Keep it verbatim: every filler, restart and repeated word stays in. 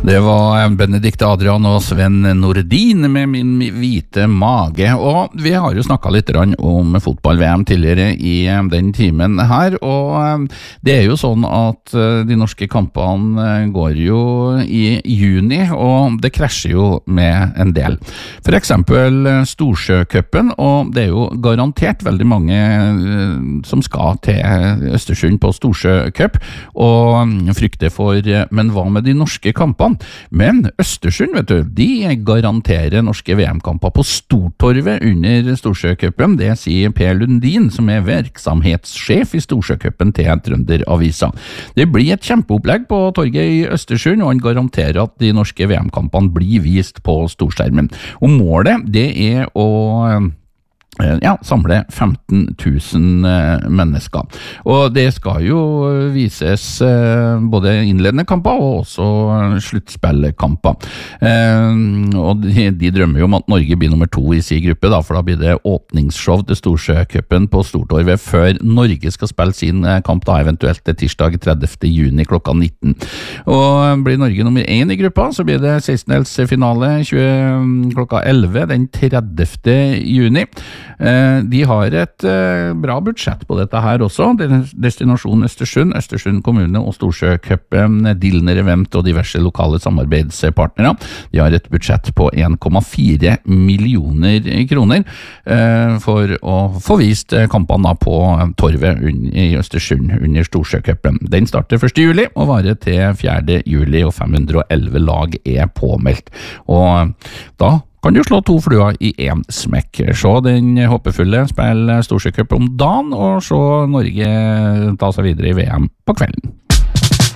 Det var Benedikte Adrian og Sven Nordin med Min hvite mage, og vi har jo snakket litt om fotball-V M tidligere i den timen her, og det er jo sånn at de norske kampene går jo i juni, og det krasjer jo med en del. For eksempel Storsjøcupen, og det er jo garantert veldig mange som skal til Østersund på Storsjøcup, og frykter for, men hva med de norske kampene? Men Østersund, vet du, de garanterer norske V M-kamper på Stortorvet under Storsjøcupen. Det sier Per Lundin, som er virksomhetssjef i Storsjøcupen til Trønderavisa. Det blir et kjempeopplegg på torget i Østersund, og han garanterer at de norske V M-kampene blir vist på storskjermen. Og målet, det er å ja, samle femten tusen mennesker. Og det skal jo vises både innledende kamper og også sluttspillkamper. Og de, de drømmer jo om at Norge blir nummer to i sin gruppe, da, for da blir det åpningsshow til Storsjøcupen på Stortorvet før Norge skal spille sin kamp, da eventuelt til tirsdag tredivte juni klokka nitten. Og blir Norge nummer én i gruppa, så blir det sekstendelsfinale klokka elleve den tredivte juni. De har et bra budsjett på dette her også. Destinasjon Østersund, Østersund kommune og Storsjøcupen, Dilner Event og diverse lokale samarbeidspartnere. De har et budsjett på en komma fire millioner kroner for å få vist kampene på Torvet i Østersund under Storsjøcupen. Den starter første juli og varer til fjerde juli, og fem hundre og elleve lag er påmeldt. Og da kan du slå to fluer i en smekk. Se den håpefulle spille Storsjøcup om dagen, og se Norge ta seg videre i V M på kvelden.